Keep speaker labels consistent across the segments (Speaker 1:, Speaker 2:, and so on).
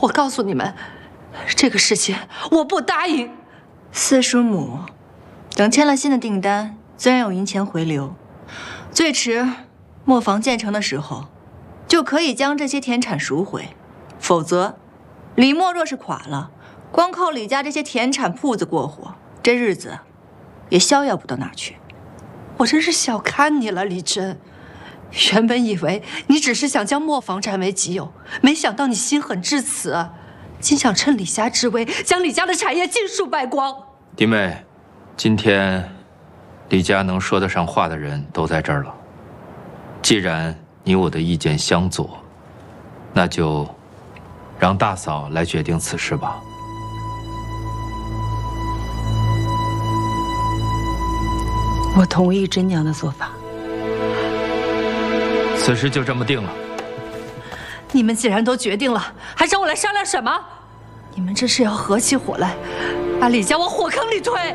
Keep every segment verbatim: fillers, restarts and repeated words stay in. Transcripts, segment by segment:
Speaker 1: 我告诉你们，这个事情我不答应。
Speaker 2: 四叔母，等签了新的订单，自然有银钱回流。最迟磨坊建成的时候，就可以将这些田产赎回。否则，李墨若是垮了，光靠李家这些田产铺子过活，这日子也逍遥不到哪儿去。
Speaker 1: 我真是小看你了，李真。原本以为你只是想将磨坊占为己有，没想到你心狠至此，竟想趁李家之危，将李家的产业尽数败光。
Speaker 3: 弟妹，今天李家能说得上话的人都在这儿了。既然你我的意见相左，那就让大嫂来决定此事吧。
Speaker 4: 我同意真娘的做法。
Speaker 3: 此事就这么定了。
Speaker 1: 你们既然都决定了，还找我来商量什么？你们这是要合起伙来，把李家往火坑里推！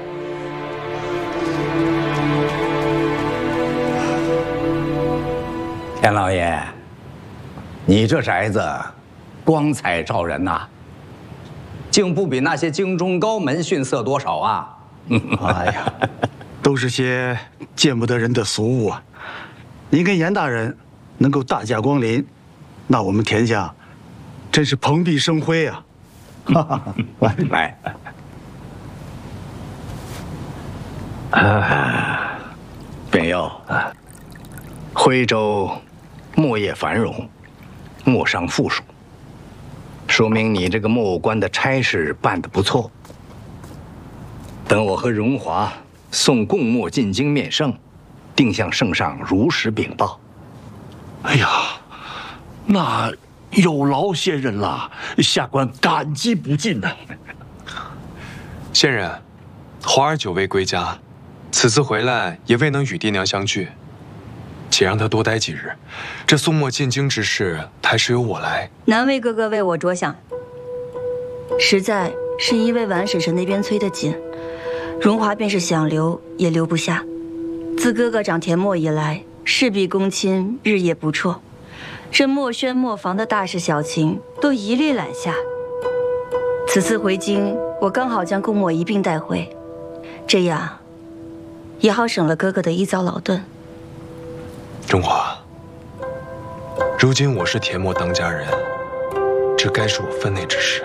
Speaker 5: 田老爷，你这宅子光彩照人呐，竟不比那些京中高门逊色多少啊！
Speaker 6: 哎呀，都是些见不得人的俗物啊！您跟严大人能够大驾光临，那我们田家真是蓬荜生辉啊！
Speaker 5: 来来，啊，便佑啊，徽州木业繁荣，木商富庶，说明你这个木偶官的差事办得不错。等我和荣华送贡墨进京面圣，定向圣上如实禀报。
Speaker 7: 哎呀，那有劳先人了，下官感激不尽呐。
Speaker 8: 先人，华儿久未归家，此次回来也未能与爹娘相聚，且让他多待几日。这送墨进京之事，还是由我来。
Speaker 2: 难为哥哥为我着想，实在是因为婉婶婶那边催得紧，荣华便是想留也留不下。自哥哥掌田墨以来，势必公亲日夜不辍，这墨轩磨坊的大事小情都一律揽下。此次回京，我刚好将贡墨一并带回，这样也好省了哥哥的一遭劳顿。
Speaker 8: 荣华，如今我是田墨当家人，这该是我分内之事。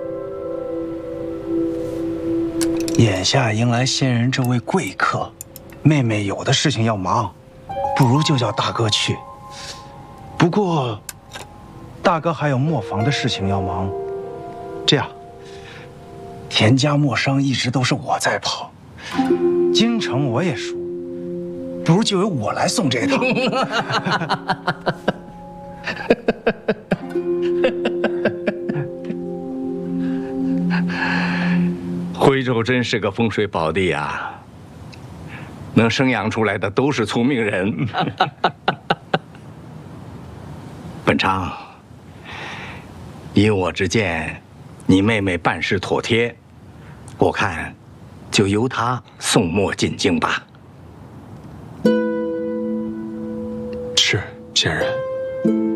Speaker 9: 眼下迎来先人这位贵客，妹妹有的事情要忙，不如就叫大哥去。不过，大哥还有磨坊的事情要忙，这样，田家磨商一直都是我在跑，京城我也熟，不如就由我来送这一趟。
Speaker 5: 徽州真是个风水宝地啊，能生养出来的都是聪明人。本昌，以我之见，你妹妹办事妥帖，我看就由她送墨进京吧。
Speaker 8: 是，先人。